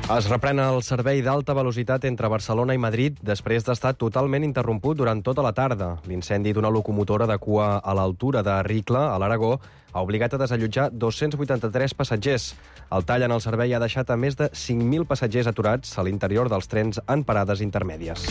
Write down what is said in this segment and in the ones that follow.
Es reprèn el servei d'alta velocitat entre Barcelona i Madrid després d'estar totalment interromput durant tota la tarda. L'incendi d'una locomotora de cua a l'altura de Ricla, a l'Aragó, ha obligat a desallotjar 283 passatgers. El tall en el servei ha deixat a més de 5.000 passatgers aturats a l'interior dels trens en parades intermèdies.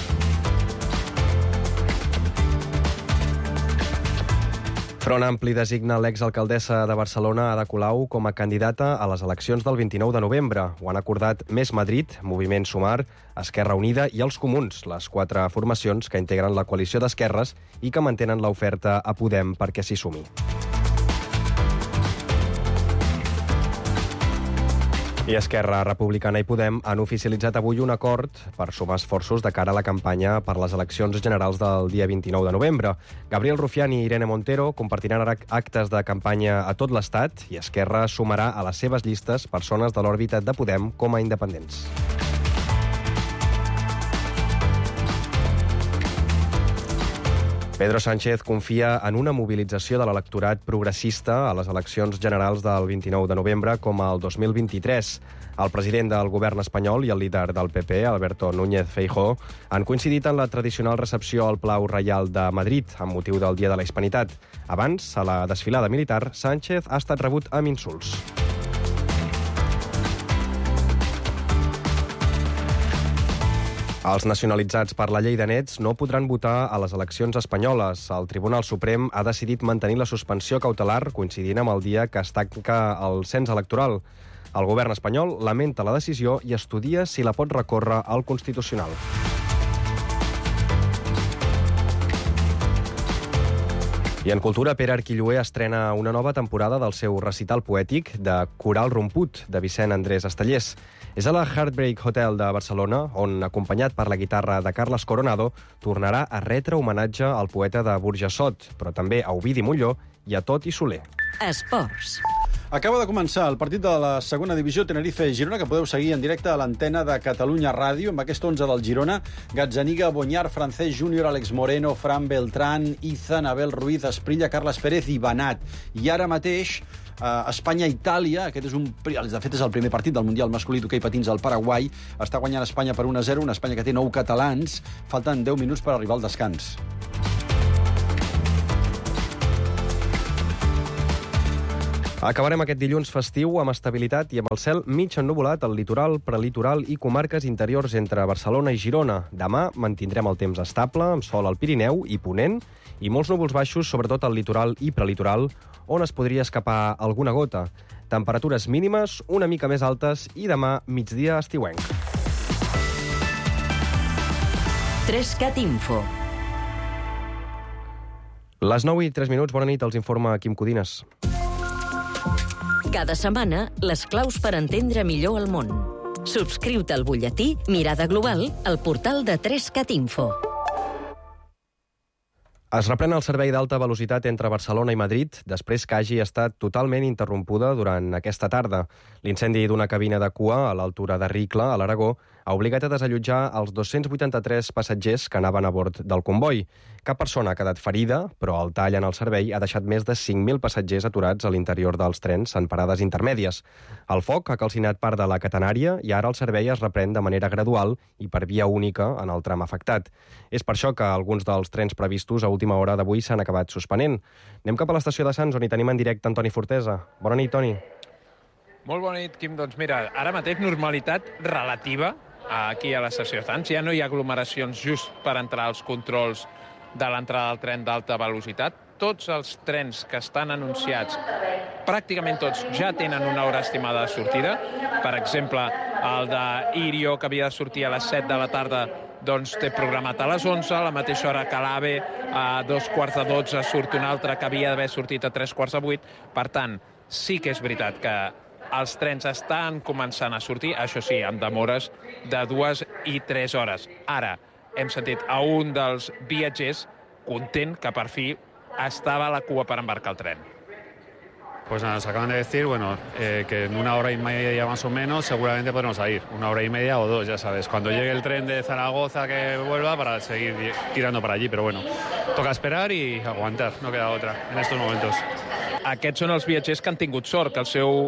Front Ampli designa l'exalcaldessa de Barcelona, Ada Colau, com a candidata a les eleccions del 29 de novembre. Ho han acordat Més Madrid, Moviment Sumar, Esquerra Unida i els Comuns, les 4 formacions que integren la coalició d'esquerres i que mantenen l'oferta a Podem perquè s'hi sumi. I Esquerra Republicana i Podem han oficialitzat avui un acord per sumar esforços de cara a la campanya per les eleccions generals del dia 29 de novembre. Gabriel Rufián i Irene Montero compartiran actes de campanya a tot l'Estat i Esquerra sumarà a les seves llistes persones de l'òrbita de Podem com a independents. Pedro Sánchez confia en una mobilització de l'electorat progressista a les eleccions generals del 29 de novembre com el 2023. El president del govern espanyol i el líder del PP, Alberto Núñez Feijóo, han coincidit en la tradicional recepció al Palau Reial de Madrid amb motiu del Dia de la Hispanitat. Abans, a la desfilada militar, Sánchez ha estat rebut amb insults. Els nacionalitzats per la llei de nets no podran votar a les eleccions espanyoles. El Tribunal Suprem ha decidit mantenir la suspensió cautelar coincidint amb el dia que es tanca el cens electoral. El govern espanyol lamenta la decisió i estudia si la pot recórrer al Constitucional. I en cultura, Pere Arquilloé estrena una nova temporada del seu recital poètic de Coral Romput, de Vicent Andrés Estellés. És a la Heartbreak Hotel de Barcelona, on, acompanyat per la guitarra de Carles Coronado, tornarà a retre homenatge al poeta de Burjassot, però també a Ovidi Molló i a Tot i Soler. Esports. Acaba de començar el partit de la segona divisió Tenerife-Girona, que podeu seguir en directe a l'antena de Catalunya Ràdio, amb aquest 11 del Girona: Gazzaniga, Bonyar, Francesc Júnior, Àlex Moreno, Fran Beltrán, Izan, Abel Ruiz, Esprilla, Carles Pérez i Banat. I ara mateix, Espanya-Itàlia, de fet és el primer partit del Mundial masculí d'hoquei patins al Paraguai. Està guanyant Espanya per 1-0, una Espanya que té 9 catalans. Falten 10 minuts per arribar al descans. Acabarem aquest dilluns festiu amb estabilitat i amb el cel mig ennuvolat al litoral, prelitoral i comarques interiors entre Barcelona i Girona. Demà mantindrem el temps estable, amb sol al Pirineu i Ponent, i molts núvols baixos, sobretot al litoral i prelitoral, on es podria escapar alguna gota. Temperatures mínimes una mica més altes i demà migdia estiuenc. 3CAT Info. Les 9:03, bona nit, els informa Quim Codines. Cada setmana, les claus per entendre millor el món. Subscriu-te al butlletí Mirada Global al portal de 3CAT Info. Es reprèn el servei d'alta velocitat entre Barcelona i Madrid després que hagi estat totalment interrompuda durant aquesta tarda. L'incendi d'una cabina de cua a l'altura de Ricla, a l'Aragó, ha obligat a desallotjar els 283 passatgers que anaven a bord del comboi. Cap persona ha quedat ferida, però el tall en el servei ha deixat més de 5.000 passatgers aturats a l'interior dels trens en parades intermèdies. El foc ha calcinat part de la catenària i ara el servei es reprèn de manera gradual i per via única en el tram afectat. És per això que alguns dels trens previstos a última hora d'avui s'han acabat suspenent. Anem cap a l'estació de Sants, on hi tenim en directe Antoni Fortesa. Bona nit, Toni. Molt bona nit, Quim. Doncs mira, ara mateix normalitat relativa aquí a l'estació de Sants. Ja no hi ha aglomeracions just per entrar als controls de l'entrada del tren d'alta velocitat. Tots els trens que estan anunciats, pràcticament tots, ja tenen una hora estimada de sortida. Per exemple, el d'Irio, que havia de sortir a les 7 de la tarda, doncs té programat a les 11, a la mateixa hora que l'AVE, a 2:45 surt un altre que havia d'haver sortit a 3:45. Per tant, sí que és veritat que els trens estan començant a sortir, això sí, amb demores de 2 i 3 hores. Ara, hem sentit a un dels viatgers content que per fi estava a la cua per embarcar el tren. Pues nada, nos acaban de decir, que en 1 hora y media más o menos seguramente podremos salir. 1 hora y media o 2, ya sabes. Cuando llegue el tren de Zaragoza que vuelva para seguir tirando para allí. Pero bueno, toca esperar y aguantar, no queda otra en estos momentos. Aquests són els viatgers que han tingut sort, que el seu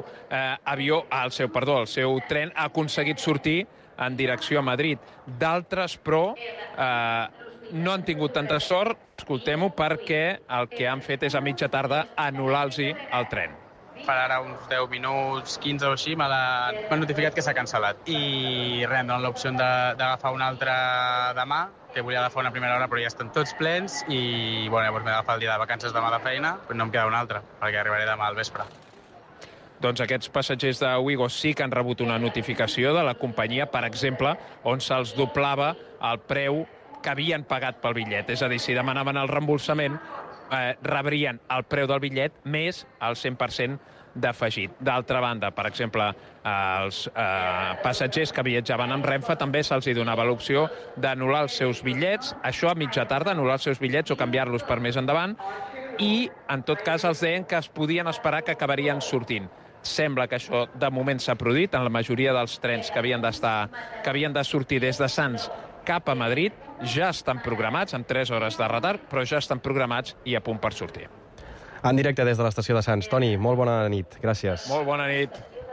tren ha aconseguit sortir en direcció a Madrid. D'altres, però, no han tingut tanta sort, escoltem-ho, perquè el que han fet és a mitja tarda anul·lar-los el tren. Per ara uns 10 minuts, 15 o així, m'ha notificat que s'ha cancel·lat. I res, em donen l'opció d'agafar un altre demà, que volia agafar una primera hora, però ja estan tots plens, i llavors m'he d'agafar el dia de vacances demà de feina, però no em queda un altre, perquè arribaré demà al vespre. Doncs aquests passatgers de Ouigo sí que han rebut una notificació de la companyia, per exemple, on se'ls doblava el preu que havien pagat pel bitllet. És a dir, si demanaven el reembolsament, rebrien el preu del bitllet més el 100% d'afegit. D'altra banda, per exemple, els passatgers que viatjaven amb Renfe també se'ls donava l'opció d'anul·lar els seus bitllets, això a mitja tarda, anul·lar els seus bitllets o canviar-los per més endavant, i en tot cas els deien que es podien esperar que acabarien sortint. Sembla que això de moment s'ha produït en la majoria dels trens que havien de sortir des de Sants cap a Madrid, ja estan programats, amb 3 hores de retard, però ja estan programats i a punt per sortir. En directe des de l'estació de Sants. Toni, molt bona nit. Gràcies. Molt bona nit.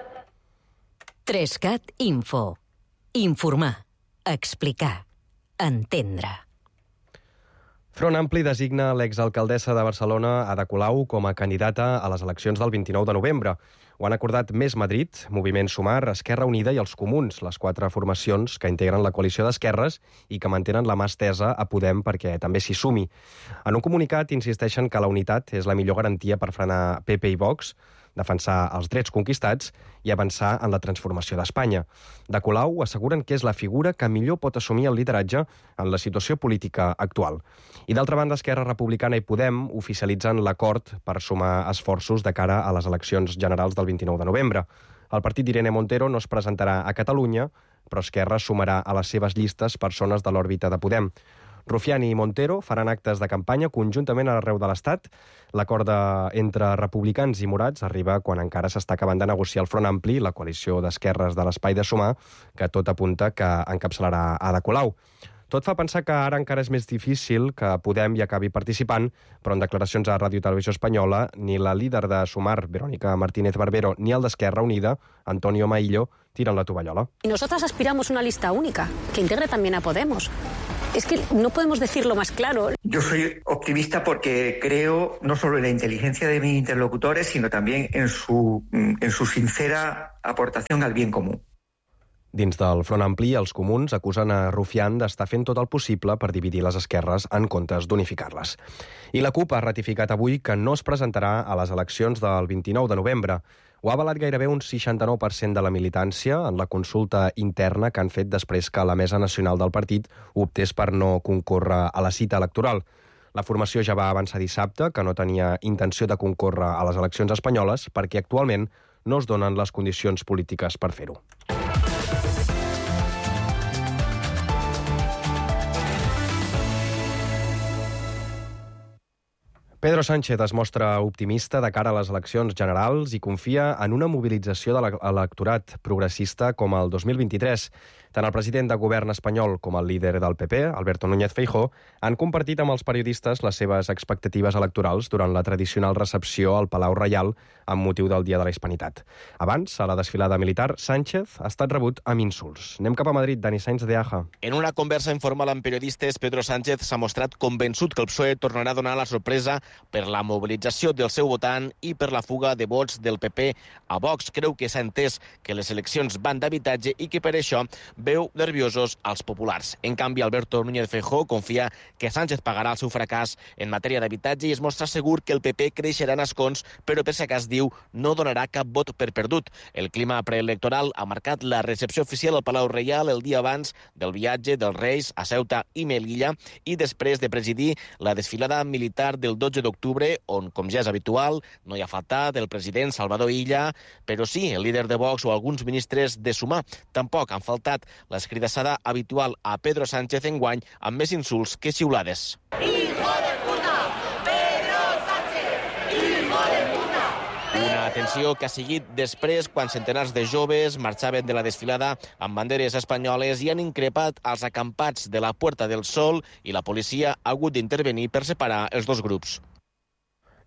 3CAT Info. Informar. Explicar. Entendre. Front Ampli designa l'exalcaldessa de Barcelona, Ada Colau, com a candidata a les eleccions del 29 de novembre. Ho han acordat Més Madrid, Moviment Sumar, Esquerra Unida i els Comuns, les 4 formacions que integren la coalició d'esquerres i que mantenen la mà estesa a Podem perquè també s'hi sumi. En un comunicat insisteixen que la unitat és la millor garantia per frenar PP i Vox, defensar els drets conquistats i avançar en la transformació d'Espanya. De Colau asseguren que és la figura que millor pot assumir el lideratge en la situació política actual. I d'altra banda, Esquerra Republicana i Podem oficialitzen l'acord per sumar esforços de cara a les eleccions generals del 29 de novembre. El partit d'Irene Montero no es presentarà a Catalunya, però Esquerra sumarà a les seves llistes persones de l'òrbita de Podem. Rufián i Montero faran actes de campanya conjuntament arreu de l'Estat. L'acord entre republicans i morats arriba quan encara s'està acabant de negociar el Front Ampli, la coalició d'esquerres de l'Espai de Sumar, que tot apunta que encapçalarà Ada Colau. Tot fa pensar que ara encara és més difícil que Podem hi acabi participant, però en declaracions a Ràdio Televisió Espanyola, ni la líder de Sumar, Verónica Martínez Barbero, ni el d'Esquerra Unida, Antonio Maillo, tiren la tovallola. Y nosotras aspiramos a una lista única, que integre también a Podemos. Es que no podemos decirlo más claro. Yo soy optimista porque creo no solo en la inteligencia de mis interlocutores, sino también en su sincera aportación al bien común. Dins del Front Ampli, els comuns acusen a Rufián d'estar fent tot el possible per dividir les esquerres en comptes d'unificar-les. I la CUP ha ratificat avui que no es presentarà a les eleccions del 29 de novembre. Ho ha avalat gairebé un 69% de la militància en la consulta interna que han fet després que la Mesa Nacional del partit optés per no concórrer a la cita electoral. La formació ja va avançar dissabte que no tenia intenció de concórrer a les eleccions espanyoles perquè actualment no es donen les condicions polítiques per fer-ho. Pedro Sánchez es mostra optimista de cara a les eleccions generals i confia en una mobilització de l'electorat progressista com el 2023. Tant el president de govern espanyol com el líder del PP, Alberto Núñez Feijóo, han compartit amb els periodistes les seves expectatives electorals durant la tradicional recepció al Palau Reial amb motiu del Dia de la Hispanitat. Abans, a la desfilada militar, Sánchez ha estat rebut amb insults. Anem cap a Madrid, Dani Sainz de Aja. En una conversa informal amb periodistes, Pedro Sánchez s'ha mostrat convençut que el PSOE tornarà a donar la sorpresa per la mobilització del seu votant i per la fuga de vots del PP a Vox. Creu que s'ha entès que les eleccions van d'habitatge i que per això veu nerviosos als populars. En canvi, Alberto Núñez Feijóo confia que Sánchez pagarà el seu fracàs en matèria d'habitatge i es mostra segur que el PP creixerà en escons, però per si acas diu no donarà cap vot per perdut. El clima preelectoral ha marcat la recepció oficial al Palau Reial el dia abans del viatge dels Reis a Ceuta i Melilla i després de presidir la desfilada militar del 12 d'octubre, on, com ja és habitual, no hi ha faltat el president Salvador Illa, però sí el líder de Vox o alguns ministres de Sumar. Tampoc han faltat l'escridassada habitual a Pedro Sánchez enguany amb més insults que xiulades. Hijo de puta! Pedro Sánchez! Hijo de puta! Una atenció que ha seguit després quan centenars de joves marxaven de la desfilada amb banderes espanyoles i han increpat els acampats de la Puerta del Sol i la policia ha hagut d'intervenir per separar els dos grups.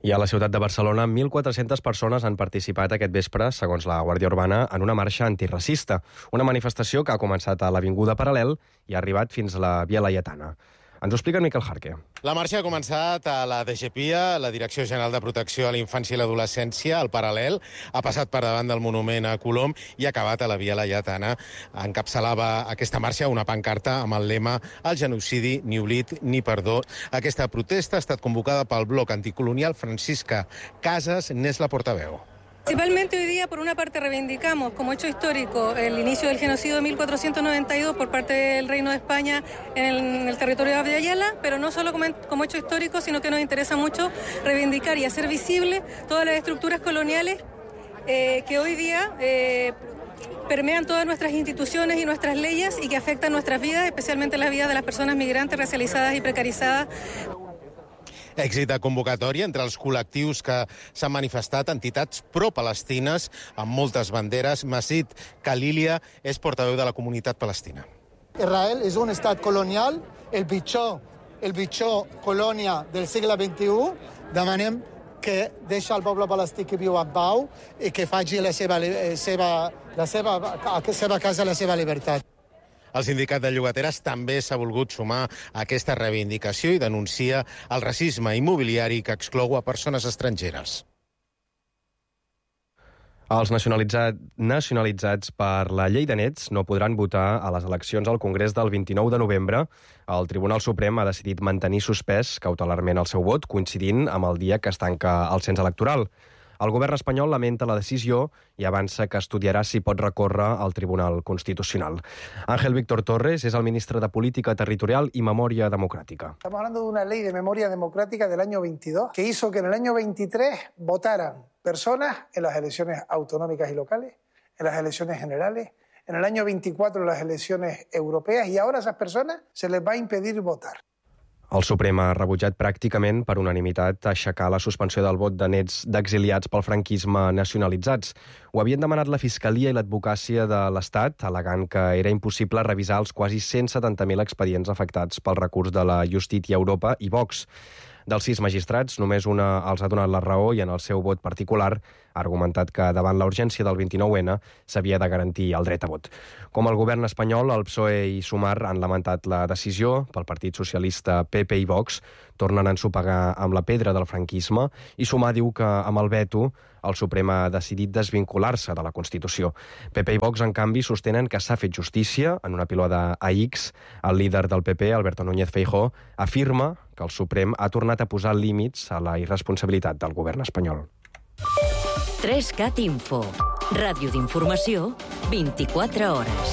I a la ciutat de Barcelona, 1.400 persones han participat aquest vespre, segons la Guàrdia Urbana, en una marxa antiracista. Una manifestació que ha començat a l'Avinguda Paral·lel i ha arribat fins a la Via Laietana. Ens ho explica en Miquel Jarque. La marxa ha començat a la DGPIA, la Direcció General de Protecció a la Infància i l'Adolescència, al Paral·lel, ha passat per davant del monument a Colom i ha acabat a la Via Laietana. Encapçalava aquesta marxa una pancarta amb el lema «El genocidi, ni oblit, ni perdó». Aquesta protesta ha estat convocada pel bloc anticolonial. Francisca Casas n'és la portaveu. Principalmente hoy día, por una parte, reivindicamos como hecho histórico el inicio del genocidio de 1492 por parte del Reino de España en el territorio de Abya Yala, pero no solo como hecho histórico, sino que nos interesa mucho reivindicar y hacer visible todas las estructuras coloniales que hoy día permean todas nuestras instituciones y nuestras leyes y que afectan nuestras vidas, especialmente las vidas de las personas migrantes, racializadas y precarizadas. Èxit de convocatòria entre els col·lectius que s'han manifestat, entitats pro-palestines amb moltes banderes. Masid Khalilia és portaveu de la comunitat palestina. Israel és un estat colonial, el pitjor colònia del segle XXI. Demanem que deixa el poble palestí que viu en pau i que faci a la seva casa la seva llibertat. El sindicat de llogateres també s'ha volgut sumar a aquesta reivindicació i denuncia el racisme immobiliari que exclou a persones estrangeres. Els nacionalitzats per la llei de nets no podran votar a les eleccions al Congrés del 29 de novembre. El Tribunal Suprem ha decidit mantenir suspès cautelarment el seu vot, coincidint amb el dia que es tanca el cens electoral. El govern espanyol lamenta la decisió i avança que estudiarà si pot recórrer al Tribunal Constitucional. Ángel Víctor Torres es el ministre de Política Territorial y Memoria Democrática. Estamos hablando de una ley de memoria democrática del año 22 que hizo que en el año 23 votaran personas en las elecciones autonómicas y locales, en las elecciones generales, en el año 24 en las elecciones europeas, y ahora a esas personas se les va a impedir votar. El Suprem ha rebutjat pràcticament per unanimitat aixecar la suspensió del vot de nets d'exiliats pel franquisme nacionalitzats. Ho havien demanat la Fiscalia i l'Advocàcia de l'Estat, al·legant que era impossible revisar els quasi 170.000 expedients afectats pel recurs de la Justícia Europa i Vox. Dels 6 magistrats, només una els ha donat la raó i en el seu vot particular ha argumentat que davant la urgència del 29N s'havia de garantir el dret a vot. Com el govern espanyol, el PSOE i Sumar han lamentat la decisió. Pel Partit Socialista, PP i Vox tornen a ensopegar amb la pedra del franquisme i Sumar diu que amb el veto el Suprem ha decidit desvincular-se de la Constitució. PP i Vox, en canvi, sostenen que s'ha fet justícia. En una pilota a X, el líder del PP, Alberto Núñez Feijóo, afirma que el Suprem ha tornat a posar límits a la irresponsabilitat del govern espanyol. 3CAT Info. Ràdio d'informació, 24 hores.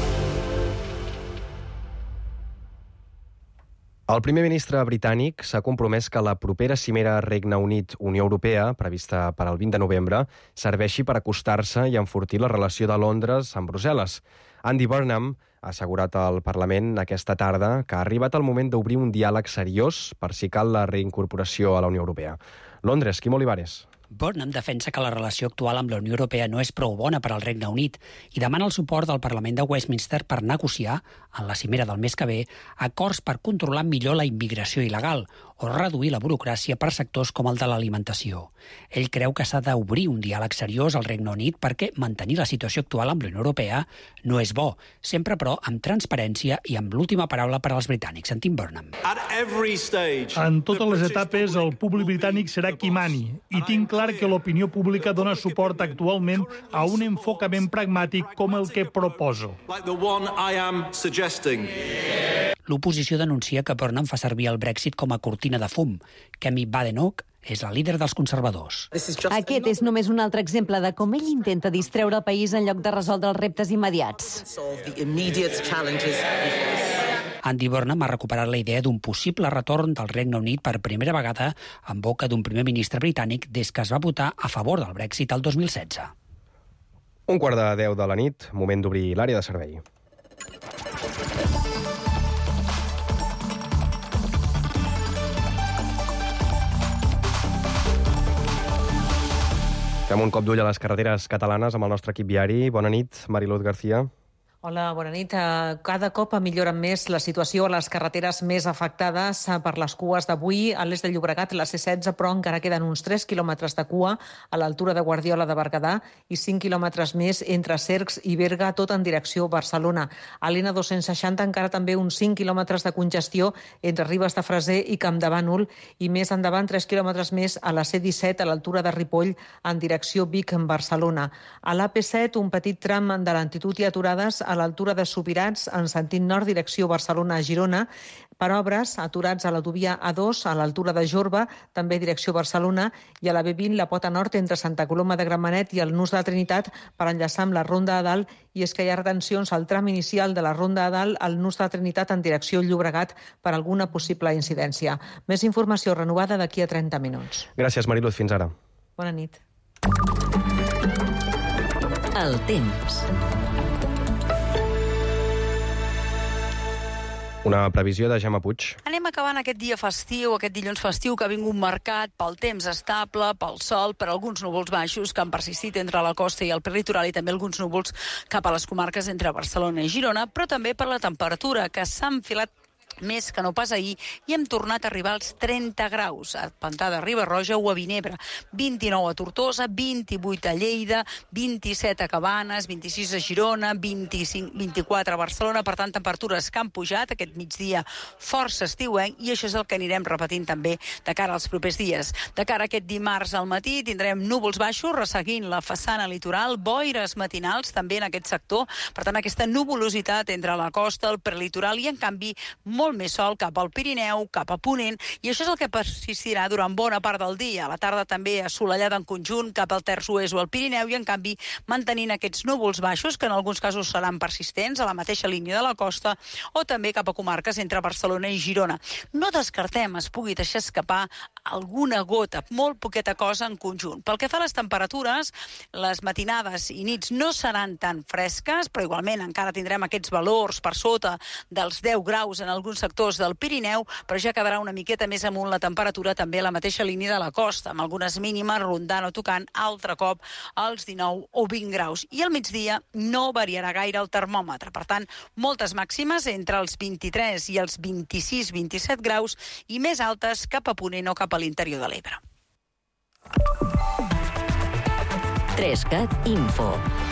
El primer ministre britànic s'ha compromès que la propera cimera Regne Unit-Unió Europea, prevista per al 20 de novembre, serveixi per acostar-se i enfortir la relació de Londres amb Brussel·les. Andy Burnham ha assegurat al Parlament aquesta tarda que ha arribat el moment d'obrir un diàleg seriós per si cal la reincorporació a la Unió Europea. Londres, Quim Olivares. Burnham defensa que la relació actual amb la Unió Europea no és prou bona per al Regne Unit i demana el suport del Parlament de Westminster per negociar, en la cimera del mes que ve, acords per controlar millor la immigració il·legal o reduir la burocràcia per sectors com el de l'alimentació. Ell creu que s'ha d'obrir un diàleg seriós al Regne Unit perquè mantenir la situació actual amb la Unió Europea no és bo, sempre però amb transparència i amb l'última paraula per als britànics. Sentim Burnham. En totes les etapes el públic britànic serà qui mani i tinc clar que l'opinió pública dona suport actualment a un enfocament pragmàtic com el que proposo. L'oposició denuncia que Burnham fa servir el Brexit com a cortina de fum. Kemi Badenoch és la líder dels conservadors. Aquest és només un altre exemple de com ell intenta distreure el país en lloc de resoldre els reptes immediats. Andy Burnham ha recuperat la idea d'un possible retorn del Regne Unit per primera vegada en boca d'un primer ministre britànic des que es va votar a favor del Brexit el 2016. 1:45 de la nit, moment d'obrir l'àrea de servei. Fem un cop d'ull a les carreteres catalanes amb el nostre equip viari. Bona nit, Mariluz García. Hola, bona nit. Cada cop millora més la situació a les carreteres més afectades per les cues d'avui. A l'est de Llobregat, la C16, però encara queden uns 3 quilòmetres de cua a l'altura de Guardiola de Berguedà i 5 quilòmetres més entre Cercs i Berga, tot en direcció Barcelona. A l'N260 encara també uns 5 quilòmetres de congestió entre Ribes de Freser i Camp de Bànol i més endavant 3 quilòmetres més a la C17 a l'altura de Ripoll en direcció Vic-Barcelona. A l'AP7, un petit tram de lentitud i aturades a l'altura de Subirats, en sentit nord, direcció Barcelona-Girona, per obres aturats a l'autovia A2, a l'altura de Jorba, també direcció Barcelona, i a la B20, la Pota Nord, entre Santa Coloma de Gramenet i el Nus de la Trinitat, per enllaçar amb la Ronda de Dalt, i és que hi ha retencions al tram inicial de la Ronda de Dalt al Nus de la Trinitat en direcció Llobregat per alguna possible incidència. Més informació renovada d'aquí a 30 minuts. Gràcies, Mariluz. Fins ara. Bona nit. El temps. Una previsió de Gemma Puig. Anem acabant aquest dia festiu, aquest dilluns festiu que ha vingut marcat pel temps estable, pel sol, per alguns núvols baixos que han persistit entre la costa i el prelitoral i també alguns núvols cap a les comarques entre Barcelona i Girona, però també per la temperatura que s'ha enfilat més que no pas ahir, i hem tornat a arribar als 30 graus a Pantà de Riba-roja o a Vinebre, 29 a Tortosa, 28 a Lleida, 27 a Cabanes, 26 a Girona, 24 a Barcelona, per tant, temperatures que han pujat aquest migdia força estiuenc, i això és el que anirem repetint també de cara als propers dies. De cara a aquest dimarts al matí tindrem núvols baixos resseguint la façana litoral, boires matinals també en aquest sector, per tant, aquesta nuvolositat entre la costa, el prelitoral i, en canvi, molt més sol cap al Pirineu, cap a Ponent, i això és el que persistirà durant bona part del dia. A la tarda també assolellada en conjunt cap al terç oest o al Pirineu i, en canvi, mantenint aquests núvols baixos, que en alguns casos seran persistents a la mateixa línia de la costa o també cap a comarques entre Barcelona i Girona. No descartem es pugui deixar escapar alguna gota, molt poqueta cosa en conjunt. Pel que fa a les temperatures, les matinades i nits no seran tan fresques, però igualment encara tindrem aquests valors per sota dels 10 graus en alguns sectors del Pirineu, però ja quedarà una miqueta més amunt la temperatura també a la mateixa línia de la costa, amb algunes mínimes rondant o tocant altre cop als 19 o 20 graus. I al migdia no variarà gaire el termòmetre. Per tant, moltes màximes entre els 23 i els 26-27 graus i més altes cap a Ponent o cap a l'interior de l'Ebre. 3CAT Info.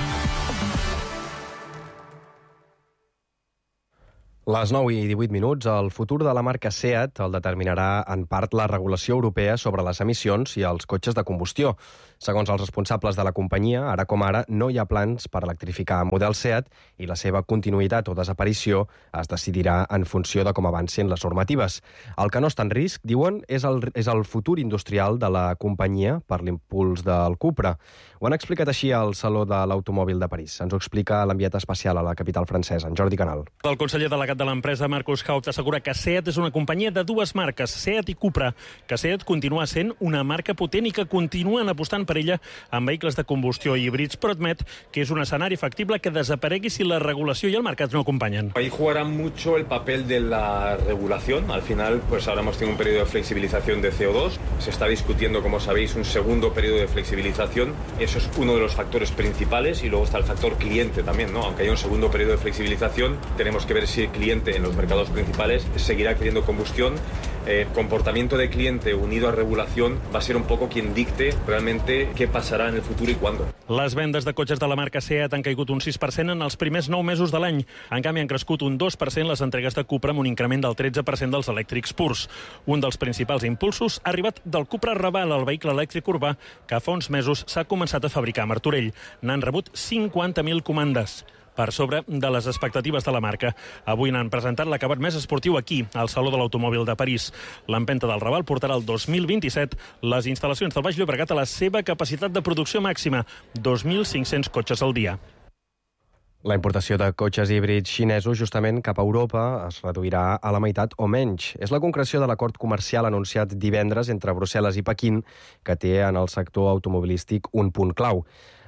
Les 9 i 18 minuts, el futur de la marca SEAT el determinarà en part la regulació europea sobre les emissions i els cotxes de combustió. Segons els responsables de la companyia, ara com ara no hi ha plans per electrificar el model SEAT i la seva continuïtat o desaparició es decidirà en funció de com avancin les normatives. El que no està en risc, diuen, és el futur industrial de la companyia per l'impuls del Cupra. Ho han explicat així al Saló de l'Automòbil de París. Ens ho explica l'enviat especial a la capital francesa, en Jordi Canal. El conseller delegat de l'empresa, Markus Haupt, assegura que SEAT és una companyia de dues marques, SEAT i Cupra, que SEAT continua sent una marca potent i que continuen apostant per ella amb vehicles de combustió i híbrids, però admet que és un escenari factible que desaparegui si la regulació i el mercat no acompanyen. Ahí jugará mucho el papel de la regulación. Al final, pues ahora hemos tenido un periodo de flexibilización de CO2. Se está discutiendo, como sabéis, un segundo periodo de flexibilización. Eso es uno de los factores principales y luego está el factor cliente también, ¿no? Aunque haya un segundo periodo de flexibilización, tenemos que ver si el cliente en los mercados principales seguirá queriendo combustión. Comportamiento de cliente unido a regulación va a ser un poco quien dicte realmente qué passarà en el futur i quan. Les vendes de cotxes de la marca SEAT han caigut un 6% en els primers 9 mesos de l'any. En canvi, han crescut un 2% les entregues de Cupra amb un increment del 13% dels elèctrics purs. Un dels principals impulsos ha arribat del Cupra Raval, el vehicle elèctric urbà, que fa uns mesos s'ha començat a fabricar a Martorell. N'han rebut 50.000 comandes, per sobre de les expectatives de la marca. Avui n'han presentat l'acabat més esportiu aquí, al Saló de l'Automòbil de París. L'empenta del Raval portarà el 2027 les instal·lacions del Baix Llobregat a la seva capacitat de producció màxima, 2.500 cotxes al dia. La importació de cotxes híbrids xinesos justament cap a Europa es reduirà a la meitat o menys. És la concreció de l'acord comercial anunciat divendres entre Brussel·les i Pequín, que té en el sector automobilístic un punt clau.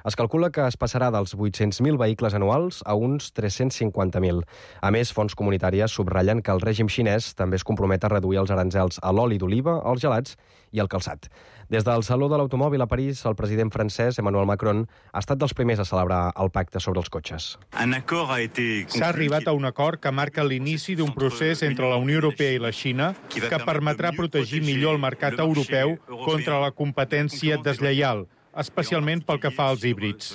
Es calcula que es passarà dels 800.000 vehicles anuals a uns 350.000. A més, fonts comunitàries subratllen que el règim xinès també es compromet a reduir els aranzels a l'oli d'oliva, als gelats i al calçat. Des del Saló de l'Automòbil a París, el president francès, Emmanuel Macron, ha estat dels primers a celebrar el pacte sobre els cotxes. S'ha arribat a un acord que marca l'inici d'un procés entre la Unió Europea i la Xina que permetrà protegir millor el mercat europeu contra la competència deslleial, especialment pel que fa als híbrids.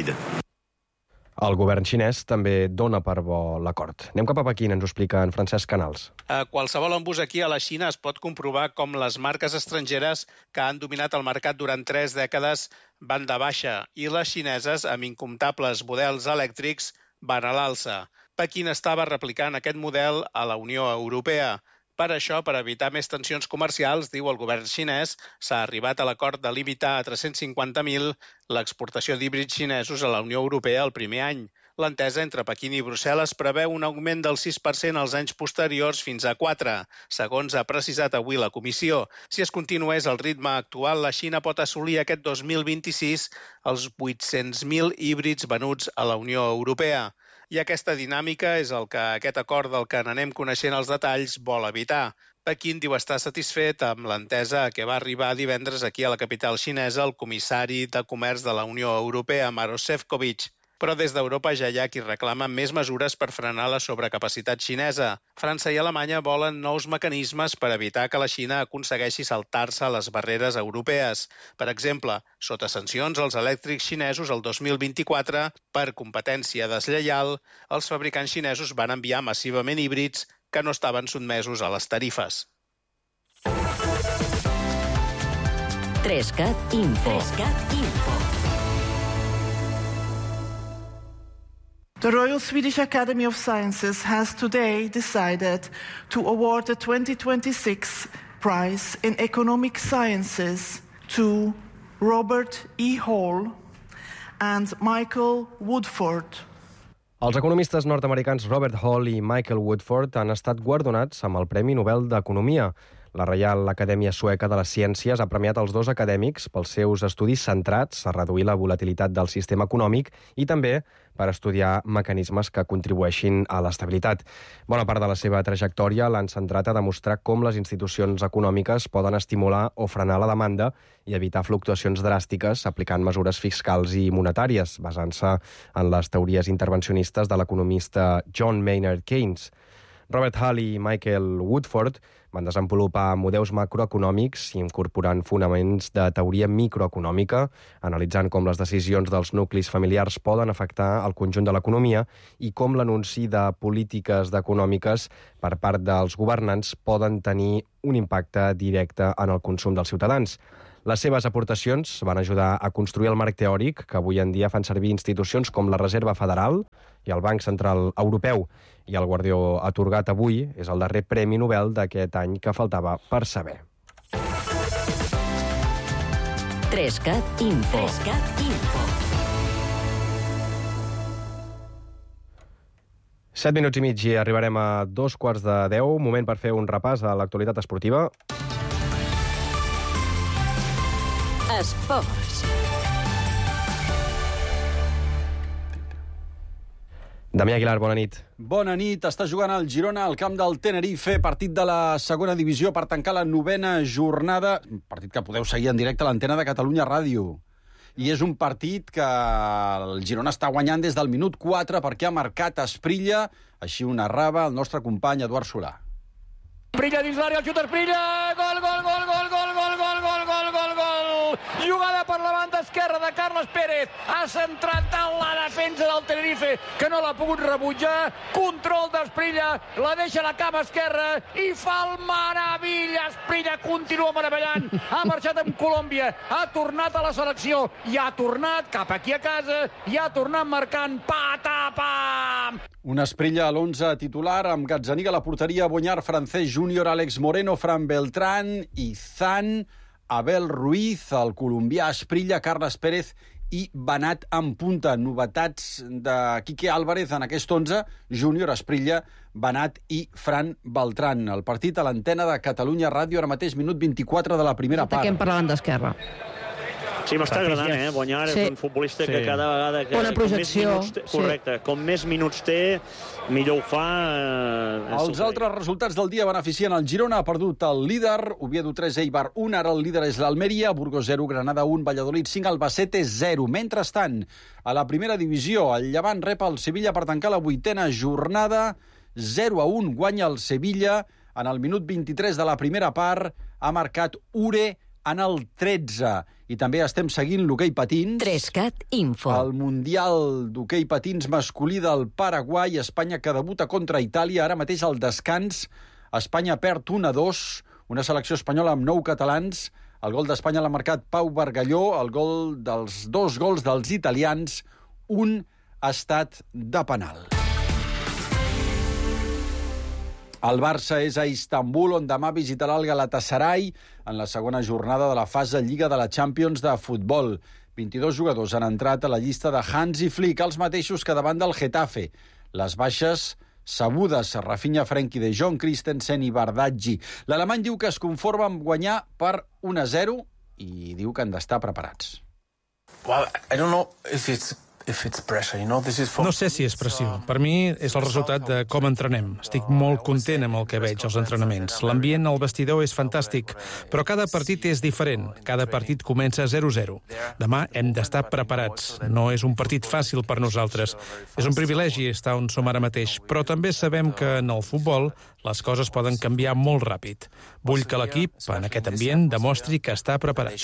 El govern xinès també dona per bo l'acord. Anem cap a Pequín, ens ho explica en Francesc Canals. A qualsevol embús aquí a la Xina es pot comprovar com les marques estrangeres que han dominat el mercat durant 3 dècades van de baixa i les xineses, amb incomptables models elèctrics, van a l'alça. Pequín estava replicant aquest model a la Unió Europea. Per això, per evitar més tensions comercials, diu el govern xinès, s'ha arribat a l'acord de limitar a 350.000 l'exportació d'híbrids xinesos a la Unió Europea el primer any. L'entesa entre Pequín i Brussel·les preveu un augment del 6% als anys posteriors fins a 4%, segons ha precisat avui la Comissió. Si es continués el ritme actual, la Xina pot assolir aquest 2026 els 800.000 híbrids venuts a la Unió Europea. I aquesta dinàmica és el que aquest acord del que n'anem coneixent els detalls vol evitar. Pequín diu estar satisfet amb l'entesa a què va arribar divendres aquí a la capital xinesa el comissari de Comerç de la Unió Europea, Maroš Šefčovič. Però des d'Europa ja hi ha qui reclama més mesures per frenar la sobrecapacitat xinesa. França i Alemanya volen nous mecanismes per evitar que la Xina aconsegueixi saltar-se les barreres europees. Per exemple, sota sancions als elèctrics xinesos el 2024, per competència deslleial, els fabricants xinesos van enviar massivament híbrids que no estaven sotmesos a les tarifes. 3CAT Info. The Royal Swedish Academy of Sciences has today decided to award the 2026 prize in economic sciences to Robert E. Hall and Michael Woodford. Els economistes nord-americans Robert Hall i Michael Woodford han estat guardonats amb el Premi Nobel d'Economia. La Reial Acadèmia Sueca de les Ciències ha premiat els dos acadèmics pels seus estudis centrats a reduir la volatilitat del sistema econòmic i també per estudiar mecanismes que contribueixin a l'estabilitat. Bona part de la seva trajectòria l'han centrat a demostrar com les institucions econòmiques poden estimular o frenar la demanda i evitar fluctuacions dràstiques aplicant mesures fiscals i monetàries, basant-se en les teories intervencionistes de l'economista John Maynard Keynes. Robert Hall i Michael Woodford van desenvolupar models macroeconòmics incorporant fonaments de teoria microeconòmica, analitzant com les decisions dels nuclis familiars poden afectar el conjunt de l'economia i com l'anunci de polítiques econòmiques per part dels governants poden tenir un impacte directe en el consum dels ciutadans. Les seves aportacions van ajudar a construir el marc teòric que avui en dia fan servir institucions com la Reserva Federal i el Banc Central Europeu. I el guardió atorgat avui és el darrer Premi Nobel d'aquest any que faltava per saber. 3CAT Info. 7 minuts i mig i arribarem a 2:45. Moment per fer un repàs a l'actualitat esportiva. Esports. Damià Aguilar, bona nit. Bona nit. Està jugant el Girona al camp del Tenerife, partit de la segona divisió per tancar la 9ª jornada, partit que podeu seguir en directe a l'antena de Catalunya Ràdio. I és un partit que el Girona està guanyant des del minut 4 perquè ha marcat Asprilla, així ho narrava el nostre company Eduard Solà. Asprilla dins l'àrea, el xut Asprilla, gol, gol, gol, gol, gol, gol, gol, gol, gol, gol, gol. Jugada per la banda esquerra de Carles Pérez. Ha centrat en la defensa del Tenerife, que no l'ha pogut rebutjar. Control d'Asprilla, la deixa a la cama esquerra i fa el meravella. Asprilla continua meravellant. Ha marxat amb Colòmbia, ha tornat a la selecció i ha tornat cap aquí a casa i ha tornat marcant patapam. Un Asprilla a l'11 titular, amb Gazzaniga a la porteria, Boñar, Francés Júnior, Àlex Moreno, Fran Beltrán, Izan, Abel Ruiz, el colombià Asprilla, Carles Pérez i Banat en punta. Novetats de Quique Álvarez en aquest 11, Júnior, Asprilla, Banat i Fran Beltrán. El partit a l'antena de Catalunya Ràdio, ara mateix minut 24 de la primera part. Ataquem per la banda esquerra. Sí, m'està agradant, Boñar és un futbolista que cada vegada... Bona projecció. Correcte, com més minuts té, millor ho fa. Els altres resultats del dia beneficien el Girona, ha perdut el líder, Oviedo 3, Eibar 1, ara el líder és l'Almeria, Burgos 0, Granada 1, Valladolid 5, Albacete 0. Mentrestant, a la primera divisió, el Llevant rep el Sevilla per tancar la 8ª jornada, 0-1, guanya el Sevilla, en el minut 23 de la primera part, ha marcat Ure en el 13. I també estem seguint l'hoquei patins. 3CAT Info. El Mundial d'hoquei patins masculí del Paraguai, Espanya que debuta contra Itàlia. Ara mateix al descans, Espanya perd 1-2, una selecció espanyola amb 9 catalans. El gol d'Espanya l'ha marcat Pau Bargalló, el gol dels 2 gols dels italians, un ha estat de penal. El Barça és a Istanbul, on demà visitarà el Galatasaray en la segona jornada de la fase Lliga de la Champions de futbol. 22 jugadors han entrat a la llista de Hansi Flick, els mateixos que davant del Getafe. Les baixes sabudes, Rafinha, Frenkie de Jong, Christensen i Bardaggi. L'alemany diu que es conforma amb guanyar per 1-0 i diu que han d'estar preparats. Well, I don't know if it's No sé si és pressió. Per mi és el resultat de com entrenem. Estic molt content amb el que veig als entrenaments. L'ambient al vestidor és fantàstic, però cada partit és diferent. Cada partit comença 0-0. Demà hem d'estar preparats. No és un partit fàcil per nosaltres. És un privilegi estar on som ara mateix, però també sabem que en el futbol les coses poden canviar molt ràpid. Vull que l'equip, en aquest ambient, demostri que està preparat.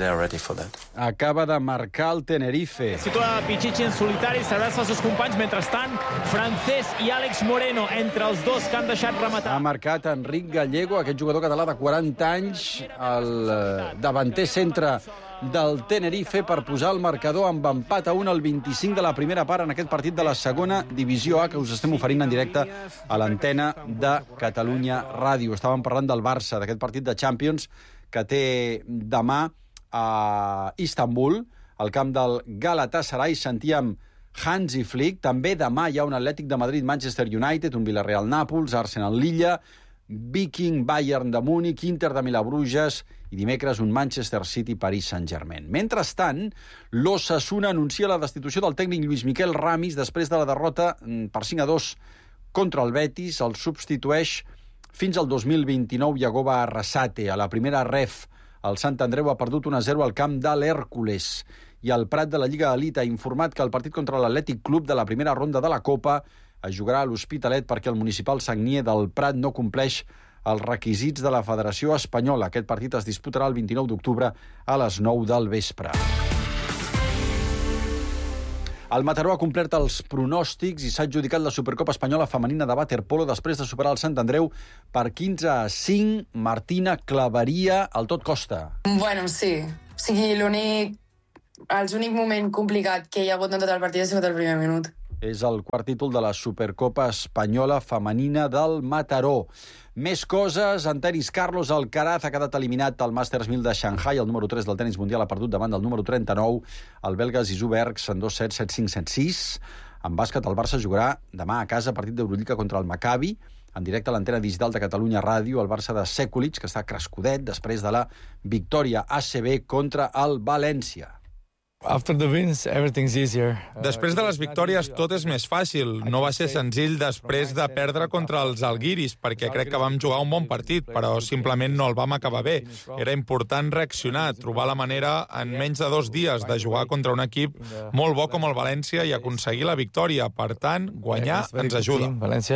Acaba de marcar el Tenerife. Situa Pichichi en solitari, serveix als seus companys. Mentrestant, Francés i Àlex Moreno, entre els dos que han deixat rematar. Ha marcat Enric Gallego, aquest jugador català de 40 anys, el davanter centre del Tenerife, per posar el marcador amb empat a 1 al 25 de la primera part en aquest partit de la segona divisió A que us estem oferint en directe a l'antena de Catalunya Ràdio. Estàvem parlant del Barça, d'aquest partit de Champions que té demà a Istanbul, al camp del Galatasaray. Sentíem Hansi Flick. També demà hi ha un Atlètic de Madrid, Manchester United, un Villarreal Nàpols, Arsenal Lilla, Viking, Bayern de Múnich, Inter de Milà Bruges i dimecres un Manchester City, Paris Saint-Germain. Mentrestant, l'Osasuna anuncia la destitució del tècnic Lluís Miquel Ramis després de la derrota per 5-2 contra el Betis. El substitueix fins al 2029 Yagoba Arrasate. A la primera ref, el Sant Andreu ha perdut 1-0 al camp de l'Hèrcules. I el Prat de la Lliga Elite ha informat que el partit contra l'Atlètic Club de la primera ronda de la Copa es jugarà a l'Hospitalet perquè el municipal Sagnier del Prat no compleix els requisits de la Federació Espanyola. Aquest partit es disputarà el 29 d'octubre a les 9 del vespre. El Mataró ha complert els pronòstics i s'ha adjudicat la Supercopa Espanyola Femenina de waterpolo després de superar el Sant Andreu per 15-5. Martina Claveria, el tot costa. Bueno, sí. O sigui, l'únic moment complicat que hi ha hagut en tot el partit ha sigut el primer minut. És el quart títol de la Supercopa Espanyola Femenina del Mataró. Més coses, en tenis, Carlos Alcaraz ha quedat eliminat al Masters 1000 de Shanghai. El número 3 del tenis mundial ha perdut davant del número 39, el belga Zizou Bergs, en 2-7, 7-5, 7-6. En bàsquet, el Barça jugarà demà a casa partit d'Eurolliga contra el Maccabi. En directe a l'antena digital de Catalunya Ràdio, el Barça de Sekulic, que està crescudet després de la victòria ACB contra el València. Després de les victòries tot és més fàcil. No va ser senzill després de perdre contra els Alguiris, perquè crec que vam jugar un bon partit, però simplement no el vam acabar bé. Era important reaccionar, trobar la manera en menys de 2 dies de jugar contra un equip molt bo com el València i aconseguir la victòria. Per tant, guanyar ens ajuda.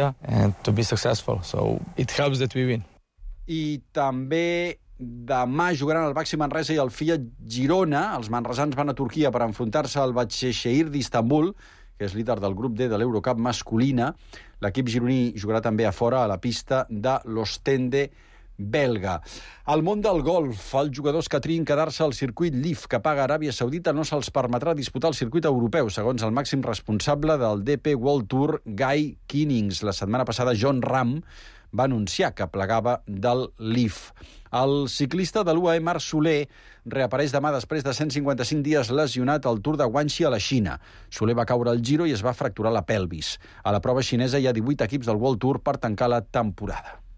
I també demà jugaran el Baxi Manresa i el Fiat Girona. Els manresans van a Turquia per enfrontar-se al Başakşehir d'Istanbul, que és líder del grup D de l'Eurocup masculina. L'equip gironí jugarà també a fora a la pista de l'Ostende belga. Al món del golf, els jugadors que triïn quedar-se al circuit LIV que paga Aràbia Saudita no se'ls permetrà disputar el circuit europeu, segons el màxim responsable del DP World Tour, Guy Kinnings. La setmana passada, John Ram va anunciar que plegava del LIV. El ciclista de l'UAE, Marc Soler, reapareix demà després de 155 dies lesionat al Tour de Guangxi a la Xina. Soler va caure al Giro i es va fracturar la pelvis. A la prova xinesa hi ha 18 equips del World Tour per tancar la temporada.